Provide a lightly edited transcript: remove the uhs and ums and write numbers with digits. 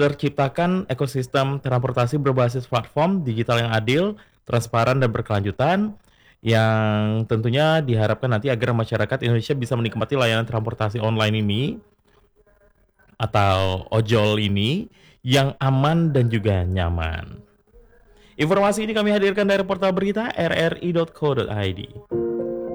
terciptakan ekosistem transportasi berbasis platform digital yang adil, transparan, dan berkelanjutan, yang tentunya diharapkan nanti agar masyarakat Indonesia bisa menikmati layanan transportasi online ini atau ojol ini yang aman dan juga nyaman. Informasi ini kami hadirkan dari portal berita rri.co.id.